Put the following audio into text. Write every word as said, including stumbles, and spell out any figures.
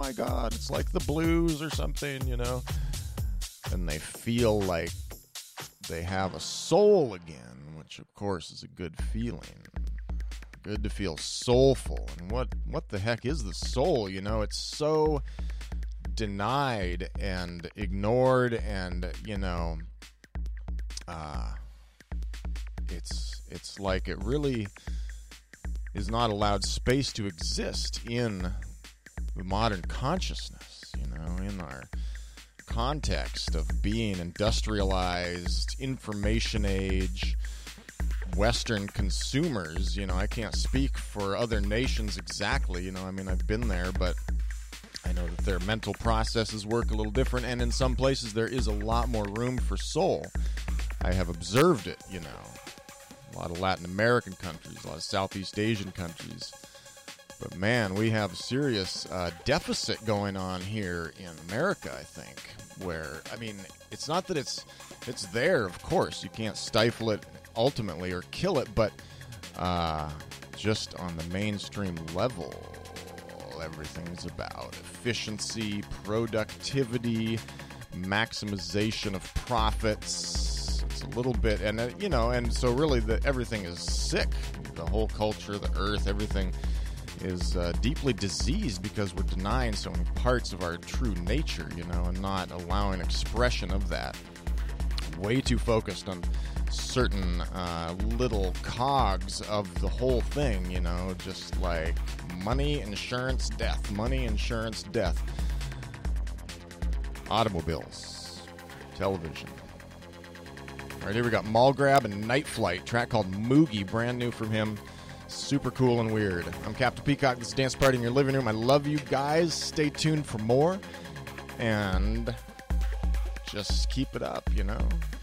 my God, it's like the blues or something, you know. And they feel like they have a soul again, which of course is a good feeling. Good to feel soulful. And what, what the heck is the soul? You know, it's so denied and ignored, and, you know, uh, it's it's like it really is not allowed space to exist in the modern consciousness, you know, in our context of being industrialized, information age, Western consumers. You know, I can't speak for other nations exactly, you know, I mean, I've been there, but I know that their mental processes work a little different, and in some places there is a lot more room for soul. I have observed it, you know. A lot of Latin American countries, a lot of Southeast Asian countries. But man, we have a serious uh, deficit going on here in America, I think, where, I mean, it's not that it's it's there, of course. You can't stifle it ultimately or kill it, but uh, just on the mainstream level, everything is about efficiency, productivity, maximization of profits. It's a little bit, and uh, you know, and so really, the, everything is sick. The whole culture, the earth, everything is uh, deeply diseased because we're denying so many parts of our true nature, you know, and not allowing expression of that. Way too focused on certain uh, little cogs of the whole thing, you know, just like money, insurance, death. Money, insurance, death. Automobiles. Television. All right, here we got Mall Grab and Night Flight, track called Moogie, brand new from him. Super cool and weird. I'm Captain Peacock. This is Dance Party in Your Living Room. I love you guys. Stay tuned for more. And just keep it up, you know.